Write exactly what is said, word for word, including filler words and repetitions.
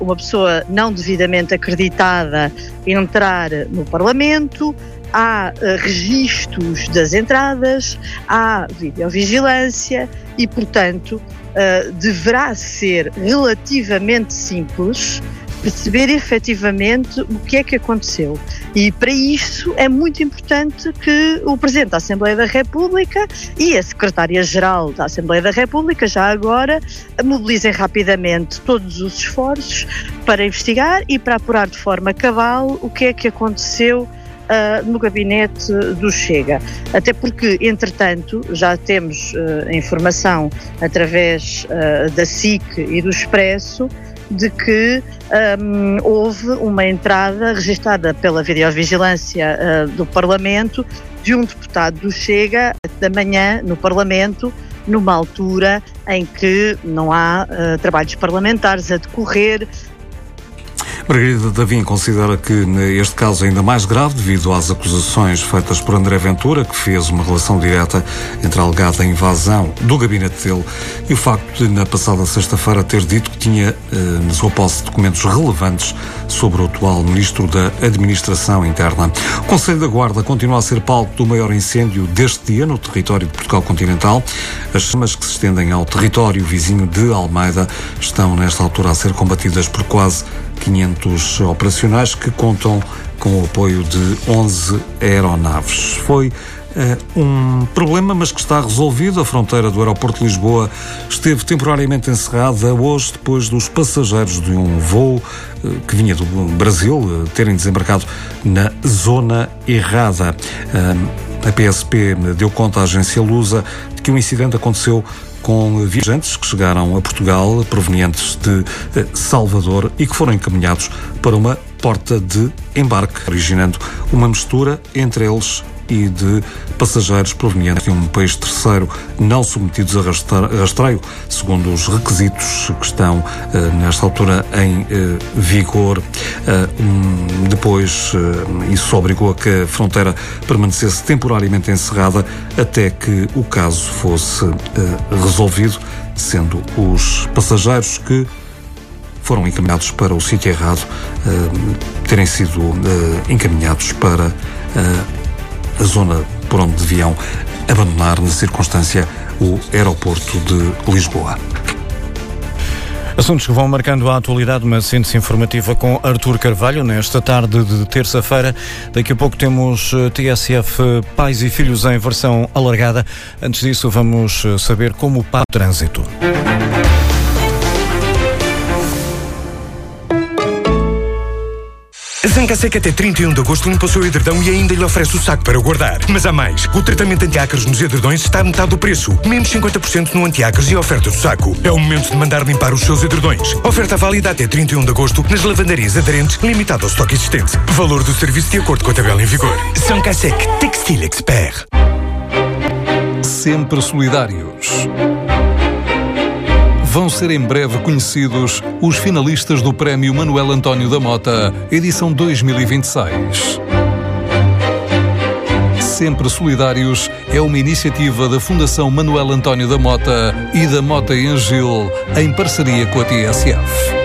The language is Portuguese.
uma pessoa não devidamente acreditada entrar no Parlamento, há uh, registros das entradas, há videovigilância e, portanto, uh, deverá ser relativamente simples perceber efetivamente o que é que aconteceu. E para isso é muito importante que o Presidente da Assembleia da República e a Secretária-Geral da Assembleia da República já agora mobilizem rapidamente todos os esforços para investigar e para apurar de forma cabal o que é que aconteceu Uh, no gabinete do Chega. Até porque, entretanto, já temos uh, informação através uh, da S I C e do Expresso de que um, houve uma entrada registada pela videovigilância uh, do Parlamento de um deputado do Chega da manhã no Parlamento, numa altura em que não há uh, trabalhos parlamentares a decorrer. Margarida Davim considera que este caso é ainda mais grave devido às acusações feitas por André Ventura, que fez uma relação direta entre a alegada invasão do gabinete dele e o facto de, na passada sexta-feira, ter dito que tinha eh, na sua posse documentos relevantes sobre o atual Ministro da Administração Interna. O Conselho da Guarda continua a ser palco do maior incêndio deste dia no território de Portugal continental. As chamas que se estendem ao território vizinho de Almeida estão, nesta altura, a ser combatidas por quase quinhentos operacionais que contam com o apoio de onze aeronaves. Foi uh, um problema, mas que está resolvido. A fronteira do aeroporto de Lisboa esteve temporariamente encerrada hoje, depois dos passageiros de um voo uh, que vinha do Brasil uh, terem desembarcado na zona errada. Uh, a P S P deu conta à agência Lusa de que o incidente aconteceu com viajantes que chegaram a Portugal provenientes de Salvador e que foram encaminhados para uma porta de embarque, originando uma mistura entre eles e de passageiros provenientes de um país terceiro não submetidos a rastreio, segundo os requisitos que estão uh, nesta altura em uh, vigor. Uh, um, depois, uh, isso obrigou a que a fronteira permanecesse temporariamente encerrada até que o caso fosse uh, resolvido, sendo os passageiros que foram encaminhados para o sítio errado uh, terem sido uh, encaminhados para uh, a zona por onde deviam abandonar, na circunstância, o aeroporto de Lisboa. Assuntos que vão marcando a atualidade, uma síntese informativa com Artur Carvalho, nesta tarde de terça-feira. Daqui a pouco temos T S F Pais e Filhos em versão alargada. Antes disso, vamos saber como para o trânsito. A Zancaseca até trinta e um de agosto limpa o seu edredão e ainda lhe oferece o saco para guardar. Mas há mais. O tratamento anti-ácaros nos edredões está a metade do preço. Menos cinquenta por cento no anti-ácaros e a oferta do saco. É o momento de mandar limpar os seus edredões. Oferta válida até trinta e um de agosto nas lavandarias aderentes, limitado ao estoque existente. Valor do serviço de acordo com a tabela em vigor. Zancaseca Textile Expert. Sempre solidários. Vão ser em breve conhecidos os finalistas do Prémio Manuel António da Mota, edição dois mil e vinte e seis. Sempre Solidários é uma iniciativa da Fundação Manuel António da Mota e da Mota em Gil, em parceria com a T S F.